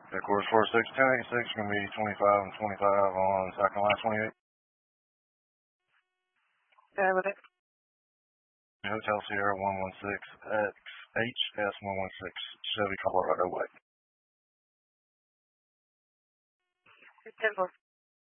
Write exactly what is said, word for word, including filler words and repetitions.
Of course, four six ten eighty-six is going to be twenty-five and twenty-five on second line twenty-eight. Yeah, with it. Hotel Sierra one one six X H S one one six Chevy Colorado White. Temple.